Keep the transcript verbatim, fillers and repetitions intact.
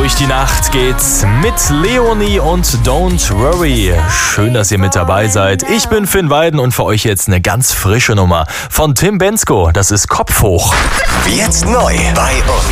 Durch die Nacht geht's mit Leonie und Don't Worry. Schön, dass ihr mit dabei seid. Ich bin Finn Weiden und für euch jetzt eine ganz frische Nummer von Tim Bendzko. Das ist Kopf hoch. Jetzt neu bei uns.